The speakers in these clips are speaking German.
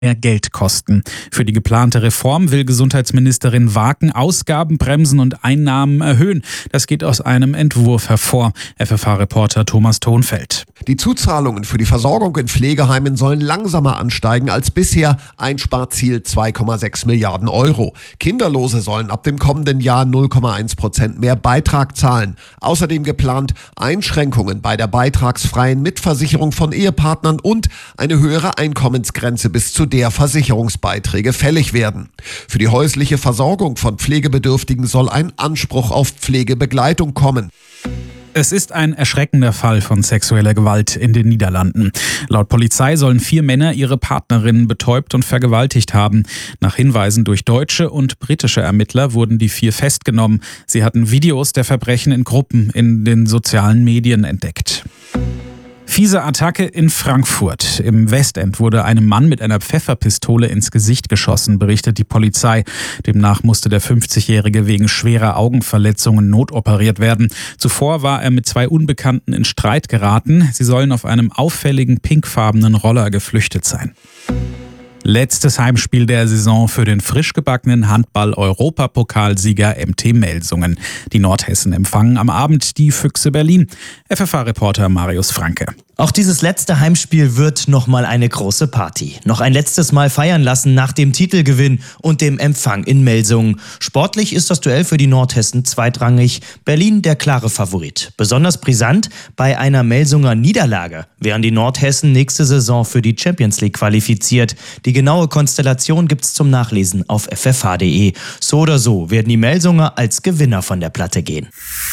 mehr Geld kosten. Für die geplante Reform will Gesundheitsministerin Waken Ausgaben bremsen und Einnahmen erhöhen. Das geht aus einem Entwurf hervor. FFH-Reporter Thomas Thonfeld. Die Zuzahlungen für die Versorgung in Pflegeheimen sollen langsamer ansteigen als bisher. Einsparziel 2,6 Milliarden Euro. Kinderlose sollen ab dem kommenden Jahr 0,1% mehr Beitrag zahlen. Außerdem geplant Einschränkungen bei der beitragsfreien Mitversicherung von Ehepartnern und eine höhere Einkommensgrenze, bis zu der Versicherungsbeiträge fällig werden. Für die häusliche Versorgung von Pflegebedürftigen soll ein Anspruch auf Pflegebegleitung kommen. Es ist ein erschreckender Fall von sexueller Gewalt in den Niederlanden. Laut Polizei sollen 4 Männer ihre Partnerinnen betäubt und vergewaltigt haben. Nach Hinweisen durch deutsche und britische Ermittler wurden die 4 festgenommen. Sie hatten Videos der Verbrechen in Gruppen in den sozialen Medien entdeckt. Fiese Attacke in Frankfurt. Im Westend wurde einem Mann mit einer Pfefferpistole ins Gesicht geschossen, berichtet die Polizei. Demnach musste der 50-Jährige wegen schwerer Augenverletzungen notoperiert werden. Zuvor war er mit 2 Unbekannten in Streit geraten. Sie sollen auf einem auffälligen pinkfarbenen Roller geflüchtet sein. Letztes Heimspiel der Saison für den frisch gebackenen Handball-Europapokalsieger MT Melsungen. Die Nordhessen empfangen am Abend die Füchse Berlin. FFH-Reporter Marius Franke. Auch dieses letzte Heimspiel wird nochmal eine große Party. Noch ein letztes Mal feiern lassen nach dem Titelgewinn und dem Empfang in Melsungen. Sportlich ist das Duell für die Nordhessen zweitrangig. Berlin der klare Favorit. Besonders brisant: bei einer Melsunger Niederlage wären die Nordhessen nächste Saison für die Champions League qualifiziert. Die genaue Konstellation gibt's zum Nachlesen auf ffh.de. So oder so werden die Melsunger als Gewinner von der Platte gehen.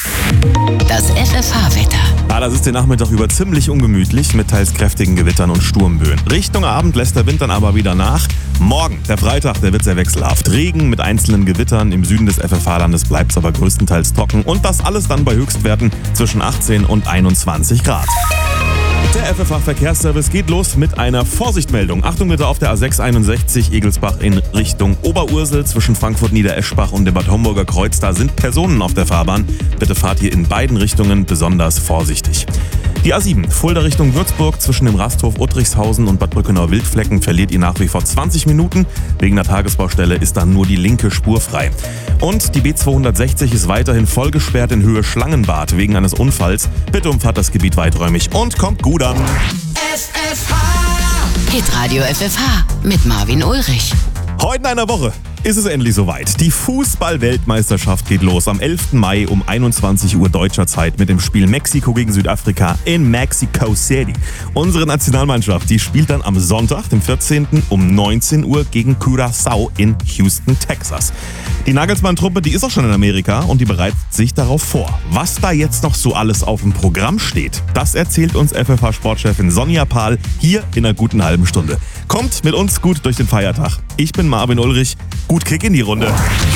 Das FFH-Wetter. Das ist den Nachmittag über ziemlich ungemütlich mit teils kräftigen Gewittern und Sturmböen. Richtung Abend lässt der Wind dann aber wieder nach. Morgen, der Freitag, der wird sehr wechselhaft. Regen mit einzelnen Gewittern. Im Süden des FFH-Landes bleibt es aber größtenteils trocken. Und das alles dann bei Höchstwerten zwischen 18 und 21 Grad. Der FFH-Verkehrsservice geht los mit einer Vorsichtmeldung. Achtung bitte auf der A661 Egelsbach in Richtung Oberursel zwischen Frankfurt-Niedereschbach und dem Bad Homburger Kreuz. Da sind Personen auf der Fahrbahn. Bitte fahrt hier in beiden Richtungen besonders vorsichtig. Die A7 Fulda Richtung Würzburg zwischen dem Rasthof Uttrichshausen und Bad Brückenau-Wildflecken verliert ihr nach wie vor 20 Minuten. Wegen der Tagesbaustelle ist dann nur die linke Spur frei. Und die B260 ist weiterhin voll gesperrt in Höhe Schlangenbad wegen eines Unfalls. Bitte umfahrt das Gebiet weiträumig und kommt gut an. FFH Hitradio FFH mit Marvin Ulrich. Heute in einer Woche ist es endlich soweit. Die Fußball-Weltmeisterschaft geht los am 11. Mai um 21 Uhr deutscher Zeit mit dem Spiel Mexiko gegen Südafrika in Mexico City. Unsere Nationalmannschaft, die spielt dann am Sonntag, dem 14. um 19 Uhr gegen Curaçao in Houston, Texas. Die Nagelsmann-Truppe, die ist auch schon in Amerika und die bereitet sich darauf vor. Was da jetzt noch so alles auf dem Programm steht, das erzählt uns FFH-Sportchefin Sonja Pahl hier in einer guten halben Stunde. Kommt mit uns gut durch den Feiertag. Ich bin Marvin Ulrich. Gut Kick in die Runde.